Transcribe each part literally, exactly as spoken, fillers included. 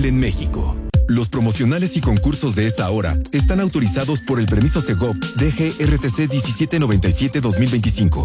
digital en México. Los promocionales y concursos de esta hora están autorizados por el permiso Segov D G R T C diecisiete noventa y siete dos mil veinticinco.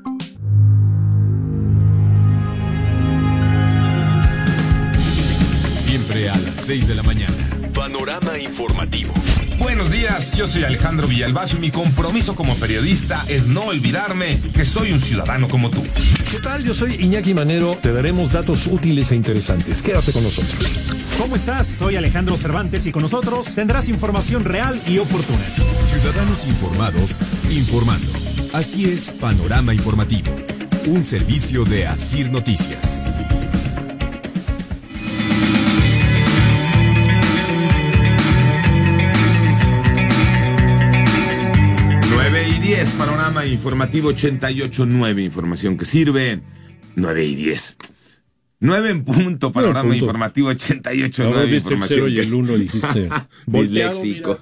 Siempre a las seis de la mañana. Panorama informativo. Buenos días, yo soy Alejandro Villalbazo y mi compromiso como periodista es no olvidarme que soy un ciudadano como tú. ¿Qué tal? Yo soy Iñaki Manero. Te daremos datos útiles e interesantes. Quédate con nosotros. ¿Cómo estás? Soy Alejandro Cervantes y con nosotros tendrás información real y oportuna. Ciudadanos informados, informando. Así es Panorama Informativo, un servicio de Asir Noticias. nueve y diez, Panorama Informativo ochenta y ocho punto nueve, información que sirve. nueve y diez. nueve en punto, Panorama punto. Informativo ochenta y ocho punto nueve, información el que... y el uno dijiste. Disléxico.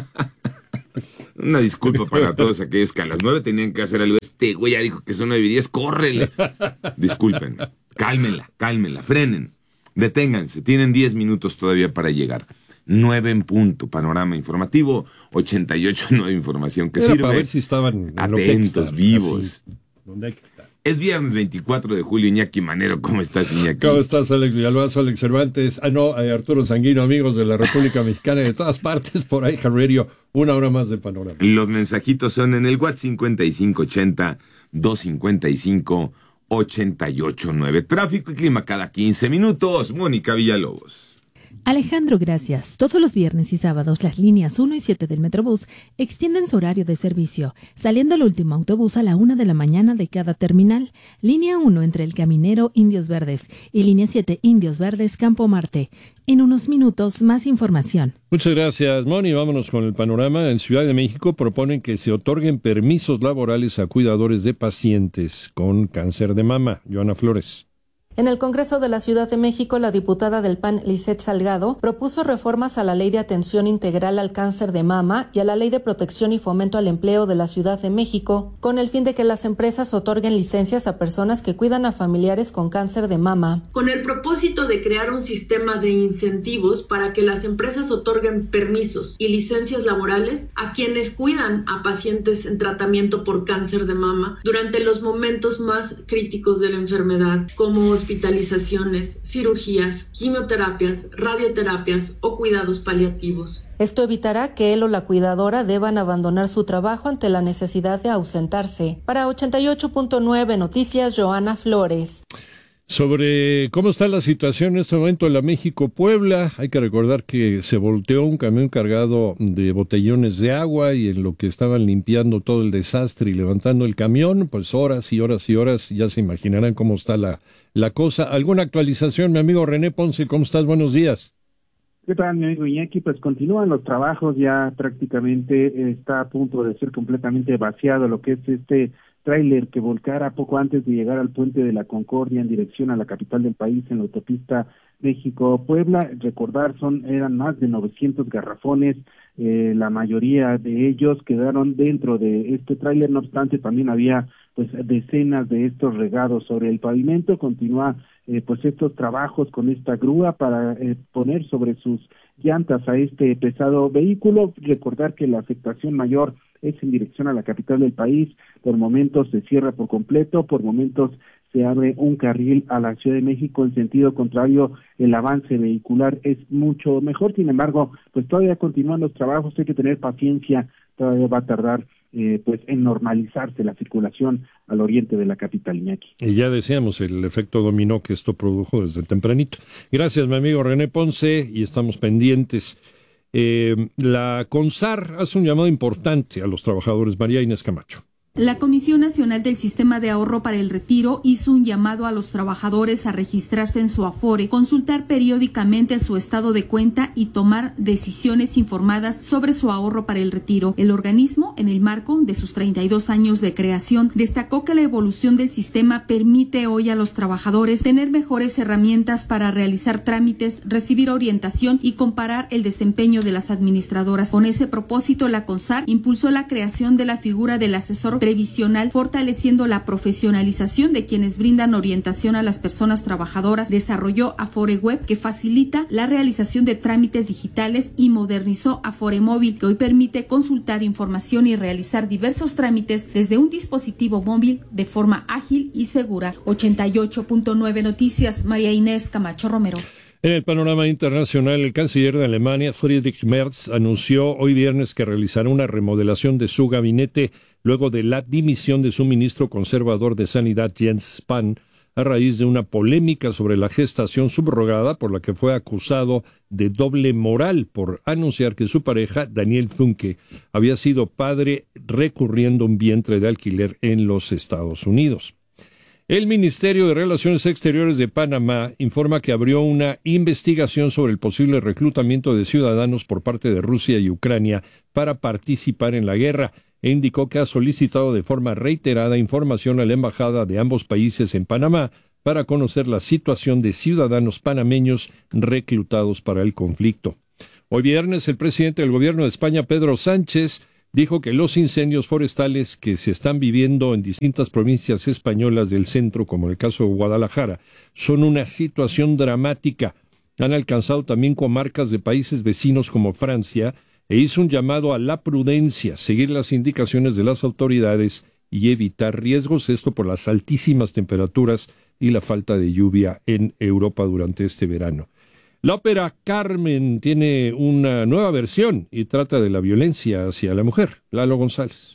Una disculpa para todos aquellos que a las nueve tenían que hacer algo. Este güey ya dijo que son nueve y diez, córrele. Disculpen, cálmenla, cálmenla, frenen, deténganse, tienen diez minutos todavía para llegar. nueve en punto, Panorama Informativo ochenta y ocho punto nueve, información que Era sirve. Para ver si estaban atentos, vivos. ¿Dónde hay que estar? Es viernes veinticuatro de julio, Iñaki Manero, ¿cómo estás, Iñaki? ¿Cómo estás, Alex Villalbazo, Alex Cervantes? Ah, no, eh, Arturo Sanguino, amigos de la República Mexicana y de todas partes, por ahí, Radio, una hora más de Panorama. Los mensajitos son en el WhatsApp cincuenta y cinco ochenta, doscientos cincuenta y cinco, ochenta y ocho nueve. Tráfico y clima cada quince minutos. Mónica Villalobos. Alejandro, gracias. Todos los viernes y sábados las líneas uno y siete del Metrobús extienden su horario de servicio, saliendo el último autobús a la una de la mañana de cada terminal. Línea uno entre El Caminero, Indios Verdes y línea siete, Indios Verdes, Campo Marte. En unos minutos, más información. Muchas gracias, Moni. Vámonos con el panorama. En Ciudad de México proponen que se otorguen permisos laborales a cuidadores de pacientes con cáncer de mama. Joana Flores. En el Congreso de la Ciudad de México, la diputada del P A N, Lisette Salgado, propuso reformas a la Ley de Atención Integral al Cáncer de Mama y a la Ley de Protección y Fomento al Empleo de la Ciudad de México, con el fin de que las empresas otorguen licencias a personas que cuidan a familiares con cáncer de mama. Con el propósito de crear un sistema de incentivos para que las empresas otorguen permisos y licencias laborales a quienes cuidan a pacientes en tratamiento por cáncer de mama durante los momentos más críticos de la enfermedad, como hospitalizaciones, cirugías, quimioterapias, radioterapias o cuidados paliativos. Esto evitará que él o la cuidadora deban abandonar su trabajo ante la necesidad de ausentarse. Para ochenta y ocho punto nueve Noticias, Joana Flores. Sobre cómo está la situación en este momento en la México-Puebla, hay que recordar que se volteó un camión cargado de botellones de agua y en lo que estaban limpiando todo el desastre y levantando el camión, pues horas y horas y horas, ya se imaginarán cómo está la, la cosa. ¿Alguna actualización, mi amigo René Ponce? ¿Cómo estás? Buenos días. ¿Qué tal, mi amigo Iñaki? Pues continúan los trabajos, ya prácticamente está a punto de ser completamente vaciado lo que es este tráiler que volcara poco antes de llegar al puente de la Concordia en dirección a la capital del país en la autopista México-Puebla. Recordar, son eran más de novecientos garrafones, eh, la mayoría de ellos quedaron dentro de este tráiler, no obstante también había pues decenas de estos regados sobre el pavimento. Continúa eh, pues estos trabajos con esta grúa para eh, poner sobre sus llantas a este pesado vehículo. Recordar que la afectación mayor es en dirección a la capital del país. Por momentos se cierra por completo, por momentos se abre un carril a la Ciudad de México. En sentido contrario, el avance vehicular es mucho mejor. Sin embargo, pues todavía continúan los trabajos, hay que tener paciencia, todavía va a tardar eh, pues en normalizarse la circulación al oriente de la capital, Iñaki. Y ya decíamos el efecto dominó que esto produjo desde tempranito. Gracias, mi amigo René Ponce, y estamos pendientes. Eh, la CONSAR hace un llamado importante a los trabajadores. María Inés Camacho. La Comisión Nacional del Sistema de Ahorro para el Retiro hizo un llamado a los trabajadores a registrarse en su Afore, consultar periódicamente su estado de cuenta y tomar decisiones informadas sobre su ahorro para el retiro. El organismo, en el marco de sus treinta y dos años de creación, destacó que la evolución del sistema permite hoy a los trabajadores tener mejores herramientas para realizar trámites, recibir orientación y comparar el desempeño de las administradoras. Con ese propósito, la CONSAR impulsó la creación de la figura del asesor previsional, fortaleciendo la profesionalización de quienes brindan orientación a las personas trabajadoras. Desarrolló Afore Web, que facilita la realización de trámites digitales, y modernizó Afore Móvil, que hoy permite consultar información y realizar diversos trámites desde un dispositivo móvil de forma ágil y segura. ochenta y ocho punto nueve Noticias, María Inés Camacho Romero. En el panorama internacional, el canciller de Alemania, Friedrich Merz, anunció hoy viernes que realizará una remodelación de su gabinete luego de la dimisión de su ministro conservador de Sanidad, Jens Spahn, a raíz de una polémica sobre la gestación subrogada por la que fue acusado de doble moral por anunciar que su pareja, Daniel Funke, había sido padre recurriendo un vientre de alquiler en los Estados Unidos. El Ministerio de Relaciones Exteriores de Panamá informa que abrió una investigación sobre el posible reclutamiento de ciudadanos por parte de Rusia y Ucrania para participar en la guerra, e indicó que ha solicitado de forma reiterada información a la embajada de ambos países en Panamá para conocer la situación de ciudadanos panameños reclutados para el conflicto. Hoy viernes, el presidente del gobierno de España, Pedro Sánchez, dijo que los incendios forestales que se están viviendo en distintas provincias españolas del centro, como en el caso de Guadalajara, son una situación dramática. Han alcanzado también comarcas de países vecinos como Francia, e hizo un llamado a la prudencia, seguir las indicaciones de las autoridades y evitar riesgos, esto por las altísimas temperaturas y la falta de lluvia en Europa durante este verano. La ópera Carmen tiene una nueva versión y trata de la violencia hacia la mujer. Lalo González.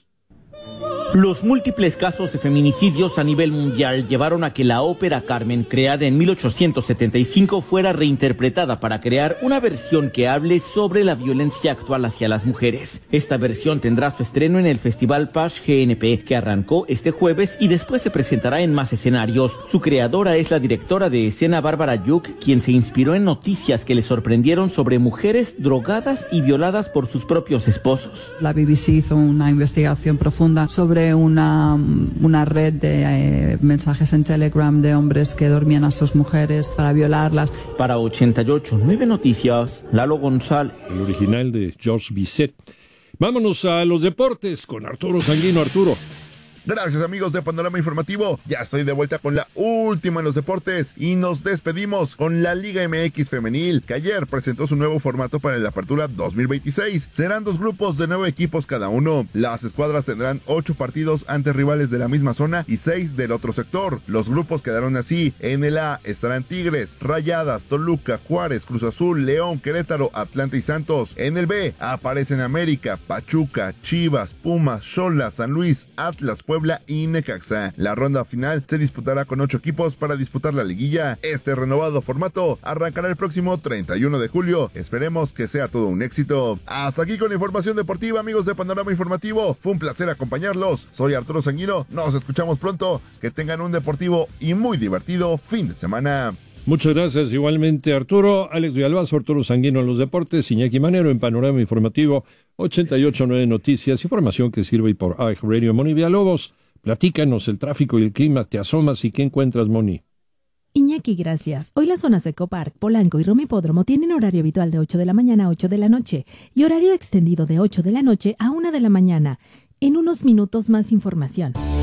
Los múltiples casos de feminicidios a nivel mundial llevaron a que la ópera Carmen, creada en mil ochocientos setenta y cinco, fuera reinterpretada para crear una versión que hable sobre la violencia actual hacia las mujeres. Esta versión tendrá su estreno en el Festival Page G N P, que arrancó este jueves y después se presentará en más escenarios. Su creadora es la directora de escena Bárbara Yuk, quien se inspiró en noticias que le sorprendieron sobre mujeres drogadas y violadas por sus propios esposos. La B B C hizo una investigación profunda sobre Una, una red de eh, mensajes en Telegram de hombres que dormían a sus mujeres para violarlas. Para ochenta y ocho punto nueve Noticias, Lalo González. El original de George Bizet. Vámonos a los deportes con Arturo Sanguino. Arturo. Gracias, amigos de Panorama Informativo. Ya estoy de vuelta con la última en los deportes y nos despedimos con la Liga M X Femenil, que ayer presentó su nuevo formato para la Apertura dos mil veintiséis. Serán dos grupos de nueve equipos cada uno. Las escuadras tendrán ocho partidos ante rivales de la misma zona y seis del otro sector. Los grupos quedaron así. En el A estarán Tigres, Rayadas, Toluca, Juárez, Cruz Azul, León, Querétaro, Atlanta y Santos. En el B aparecen América, Pachuca, Chivas, Pumas, Xolas, San Luis, Atlas, Puebla y Necaxa. La ronda final se disputará con ocho equipos para disputar la liguilla. Este renovado formato arrancará el próximo treinta y uno de julio. Esperemos que sea todo un éxito. Hasta aquí con la información deportiva, amigos de Panorama Informativo. Fue un placer acompañarlos. Soy Arturo Sanguino. Nos escuchamos pronto. Que tengan un deportivo y muy divertido fin de semana. Muchas gracias, igualmente Arturo. Alex Villalbazo, Arturo Sanguino en los deportes, Iñaki Manero en Panorama Informativo, ochenta y ocho punto nueve Noticias, información que sirve por A I G Radio. Moni Villalobos, platícanos el tráfico y el clima, te asomas y ¿qué encuentras, Moni? Iñaki, gracias. Hoy las zonas Eco Park, Polanco y Roma Hipódromo tienen horario habitual de ocho de la mañana a ocho de la noche y horario extendido de ocho de la noche a una de la mañana. En unos minutos más información.